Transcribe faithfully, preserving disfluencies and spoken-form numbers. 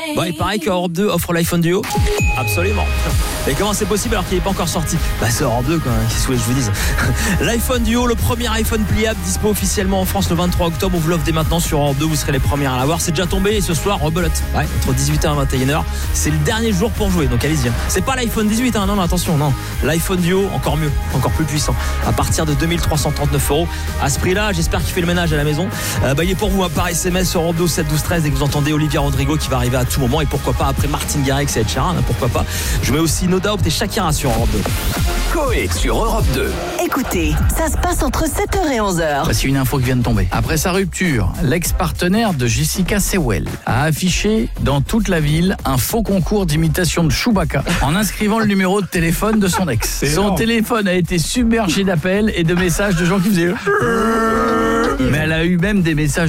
Bon, il paraît que Europe deux offre l'iPhone Duo. Absolument. Et comment c'est possible alors qu'il n'est pas encore sorti? Bah c'est Europe deux quand même, qu'est-ce que je vous dise. L'iPhone Duo, le premier iPhone pliable dispo officiellement en France le vingt-trois octobre. On vous l'offre dès maintenant sur Europe deux, vous serez les premiers à l'avoir. C'est déjà tombé et ce soir, rebelote. Ouais, entre dix-huit heures et vingt et une heures. C'est le dernier jour pour jouer, donc allez-y. C'est pas l'iPhone dix-huit, hein, non, non, attention, non. L'iPhone Duo, encore mieux, encore plus puissant. À partir de deux mille trois cent trente-neuf euros. À ce prix-là, j'espère qu'il fait le ménage à la maison. Euh, bah, il est pour vous hein, par S M S sur Europe deux sept douze treize et que vous entendez Olivia Rodrigo qui va arriver à tout moment. Et pourquoi pas après Martin Garrix et Ed Sheeran, hein, pourquoi pas. Je mets aussi No Doubt et Shakira sur Europe deux. Coé sur Europe deux. Écoutez, ça se passe entre sept heures et onze heures. Voici une info qui vient de tomber. Après sa rupture, l'ex-partenaire de Jessica Sewell a affiché dans toute la ville un faux concours d'imitation de Chewbacca en inscrivant le numéro de téléphone de son ex. C'est Son énorme. téléphone a été submergé d'appels et de messages de gens qui faisaient... Mais elle a eu même des messages